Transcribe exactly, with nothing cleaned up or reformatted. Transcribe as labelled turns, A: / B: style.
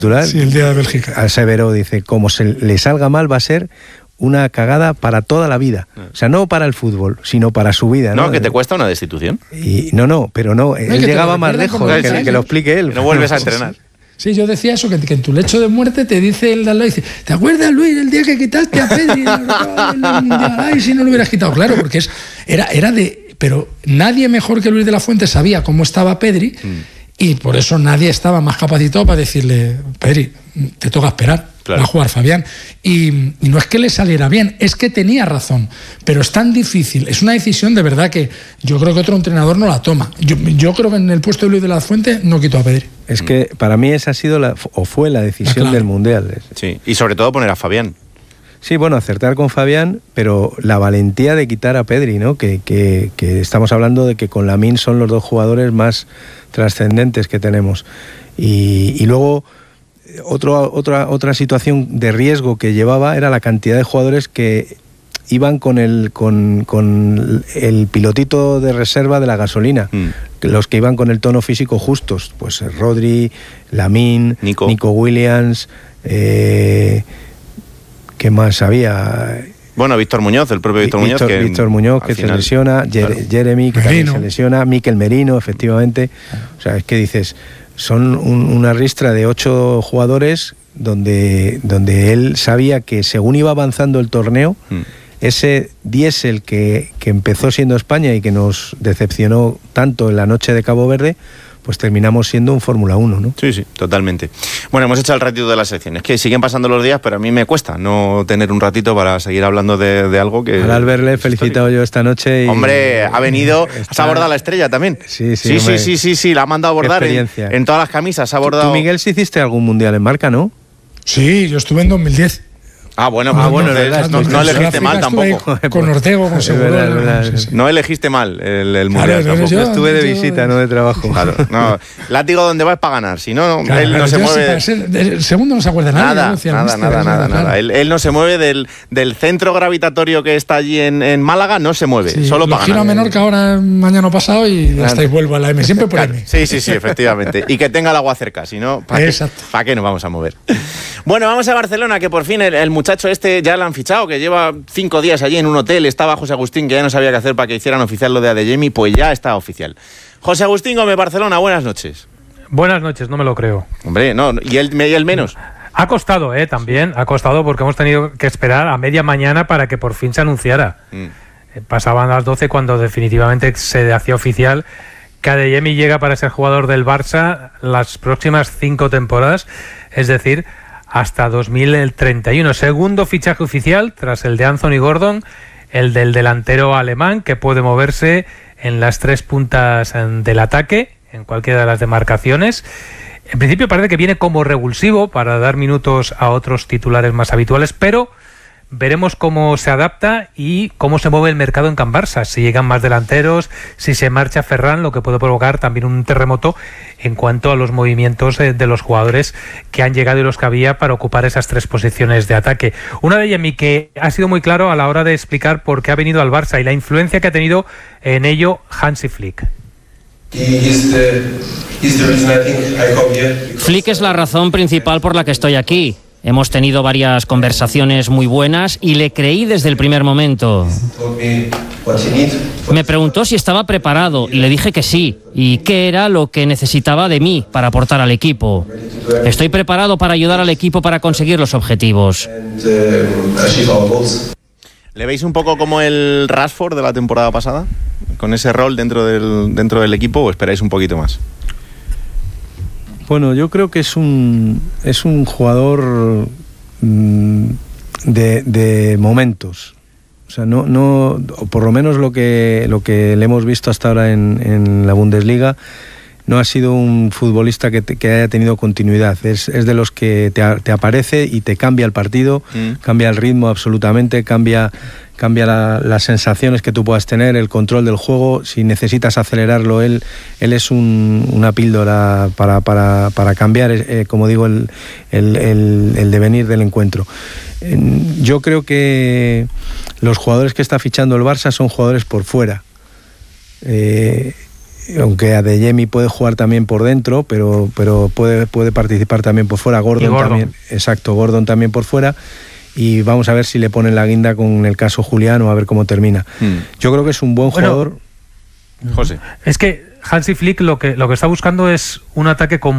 A: titular.
B: Sí, el día de Bélgica.
A: Aseveró, dice, como se le salga mal va a ser una cagada para toda la vida. O sea, no para el fútbol, sino para su vida. No,
C: no que te cuesta una destitución.
A: Y, no, no, pero no, no él llegaba más lejos, que, que, que lo explique él.
C: Que no vuelves a entrenar.
B: Sí, yo decía eso, que, que en tu lecho de muerte te dice el de al lado, dice, ¿te acuerdas, Luis, el día que quitaste a Pedri? Ay, si no lo hubieras quitado, claro, porque es, era, era de... Pero nadie mejor que Luis de la Fuente sabía cómo estaba Pedri, mm. y por eso nadie estaba más capacitado para decirle, Pedri, te toca esperar. Claro. Va a jugar Fabián. Y, y no es que le saliera bien, es que tenía razón. Pero es tan difícil, es una decisión de verdad que yo creo que otro entrenador no la toma. Yo, yo creo que en el puesto de Luis de la Fuente no quitó a Pedri.
A: Es que para mí esa ha sido la, o fue la decisión ah, claro. del Mundial.
C: Sí, y sobre todo poner a Fabián.
A: Sí, bueno, acertar con Fabián, pero la valentía de quitar a Pedri, ¿no? Que, que, que estamos hablando de que con Lamine son los dos jugadores más trascendentes que tenemos. Y, y luego... Otro, otra, otra situación de riesgo que llevaba era la cantidad de jugadores que iban con el, con, con el pilotito de reserva de la gasolina, mm. los que iban con el tono físico justos, pues Rodri, Lamine, Nico, Nico Williams, eh, ¿qué más había?
C: Bueno, Víctor Muñoz, el propio Víctor, Víctor Muñoz. Que
A: Víctor Muñoz, que final, se lesiona, claro. Jeremy, que Merino. También se lesiona, Mikel Merino, efectivamente. O sea, es que dices... Son un, una ristra de ocho jugadores donde, donde él sabía que según iba avanzando el torneo, mm. ese diésel que, que empezó siendo España y que nos decepcionó tanto en la noche de Cabo Verde, pues terminamos siendo un Fórmula uno, ¿no?
C: Sí, sí, totalmente. Bueno, hemos hecho el ratito de la sección. Es que siguen pasando los días, pero a mí me cuesta no tener un ratito para seguir hablando de, de algo que...
A: Al Albert le he felicitado yo esta noche y...
C: Hombre, ha venido... Está... ¿Se ha abordado la estrella también?
A: Sí, sí,
C: sí, sí, sí, sí, sí, la ha mandado a abordar en, en todas las camisas. Se ha abordado...
A: ¿Tú, Miguel, si hiciste algún mundial en marca, no?
B: Sí, yo estuve en dos mil diez.
C: Ah, bueno, ah, bueno, no, no, no elegiste mal tampoco.
B: Con Ortego, con Seguro.
C: Sí, sí. No elegiste mal el, el mundial
B: claro,
C: tampoco.
A: Yo estuve de visita, no de trabajo.
C: Claro, no. Látigo donde vas para ganar, si no, claro, él no se mueve.
B: Ser, el segundo no se acuerda
C: nada. Nada, nada, nada, nada, nada. Él, él no se mueve del, del centro gravitatorio que está allí en, en Málaga, no se mueve, sí, solo para ganar.
B: Giro a Menorca ahora mañana pasado y claro. hasta y vuelvo a la M, siempre por
C: claro.
B: M.
C: Sí, sí, sí, efectivamente. Y que tenga el agua cerca, si no, ¿para qué, ¿para qué nos vamos a mover? Bueno, vamos a Barcelona, que por fin el, el muchacho este ya lo han fichado, que lleva cinco días allí en un hotel, estaba José Agustín, que ya no sabía qué hacer para que hicieran oficial lo de Adeyemi, pues ya está oficial. José Agustín Gómez, Barcelona, buenas noches.
D: Buenas noches, no me lo creo.
C: Hombre, no, y él, y él menos.
D: Ha costado, eh, también, ha costado porque hemos tenido que esperar a media mañana para que por fin se anunciara. Mm. Eh, pasaban las doce cuando definitivamente se hacía oficial que Adeyemi llega para ser jugador del Barça las próximas cinco temporadas, es decir, hasta dos mil treinta y uno. Segundo fichaje oficial tras el de Anthony Gordon, el del delantero alemán que puede moverse en las tres puntas del ataque, en cualquiera de las demarcaciones. En principio parece que viene como revulsivo para dar minutos a otros titulares más habituales, pero veremos cómo se adapta y cómo se mueve el mercado en Can Barça, si llegan más delanteros, si se marcha Ferran, lo que puede provocar también un terremoto en cuanto a los movimientos de, de los jugadores que han llegado y los que había para ocupar esas tres posiciones de ataque. Una de ellas, que ha sido muy claro a la hora de explicar por qué ha venido al Barça y la influencia que ha tenido en ello Hansi Flick.
E: Flick es la razón principal por la que estoy aquí. Hemos tenido varias conversaciones muy buenas y le creí desde el primer momento. Me preguntó si estaba preparado y le dije que sí, y qué era lo que necesitaba de mí para aportar al equipo. Estoy preparado para ayudar al equipo para conseguir los objetivos.
C: ¿Le veis un poco como el Rashford de la temporada pasada? ¿Con ese rol dentro del, dentro del equipo o esperáis un poquito más?
A: Bueno, yo creo que es un es un jugador mmm, de, de momentos. O sea, no, no, o por lo menos lo que lo que le hemos visto hasta ahora en, en la Bundesliga, no ha sido un futbolista que, te, que haya tenido continuidad. Es, es de los que te, te aparece y te cambia el partido, mm. cambia el ritmo absolutamente, cambia, cambia la, las sensaciones que tú puedas tener, el control del juego. Si necesitas acelerarlo, él, él es un, una píldora para, para, para cambiar, eh, como digo, el, el, el, el devenir del encuentro. Eh, yo creo que los jugadores que está fichando el Barça son jugadores por fuera. Eh, aunque Adeyemi puede jugar también por dentro, pero, pero puede, puede participar también por fuera. Gordon,
D: Gordon
A: también, exacto, Gordon también por fuera. Y vamos a ver si le ponen la guinda con el caso Julián o a ver cómo termina. Hmm. Yo creo que es un buen
D: bueno,
A: jugador.
C: José.
D: Es que Hansi Flick lo que, lo que está buscando es un ataque con